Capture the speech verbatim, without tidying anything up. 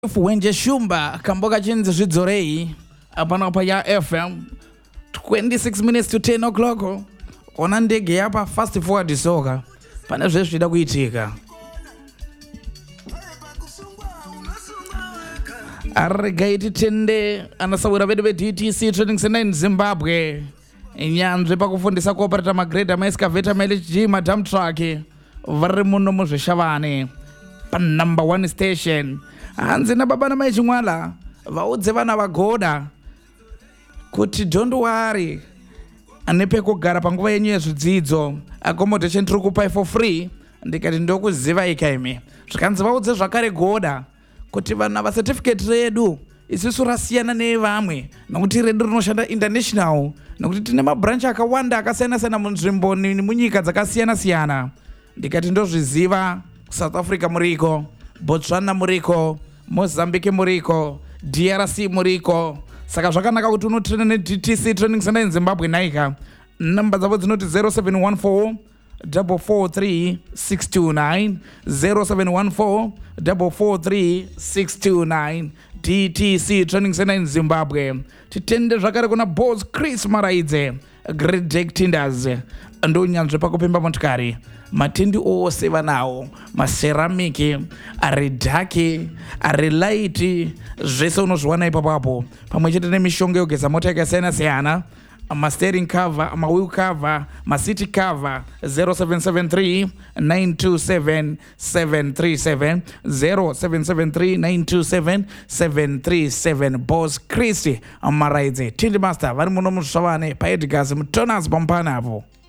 Wenje Shumba Kamboga Chinzi Zvidzorei apana pa ya F M twenty-six minutes to ten o'clock ona ndege yapa fast forward soka pana zvezvi zvida kuitika arregaiti tende anasawira vedu ve D T C Training Center in Zimbabwe nyanzvi pakufundisa kuoperata magrade amaescavator ma L H G madam truck vari muno muzvishavane pa number one station hanzi na baba na mai chimwala vaudze vana vagoda kuti don't worry anepe kugara panguva yenyu yezvidzidzo accommodation tiri kupai for free ndikati ndokuziva ikaimi zvikanzi vaudze zvakare goda kuti vana vacertificate redu isusu rasiyana nevamwe nokuti redu rinoshanda international nokuti tine mabranch akawanda akasiyana-siyana munzvimbo nemunyika dzakasiyana-siyana ndikati ndozviziva South Africa muriko, Botswana muriko, Mozambique muriko, D R C muriko. Saka zvakanaka kuti unotraina ne D T C Training Center in Zimbabwe naika. Namba dzavo dzinoti zero seven one four four four three six two nine zero seven one four four four three six two nine D T C Training Center in Zimbabwe. Titende zvakare kuna Boss Chris Maraidze, Great Deck Tinders. Ndo nyanzvi pakupemba motikari. Matindi ose vanawo maceramiki ari dhaki ari laiti zvese unozviwana ipapo pamwe chete nemishonga yogeza mota yakasiyana-siyana ma-steering cover, ma-wheel cover, ma-city cover zero seven seven three nine two seven seven three seven zero seven seven three nine two seven seven three seven. Boss Chris Maraidze Tindi Master vari muno muzvishavane paedgas mutonas pampanapo.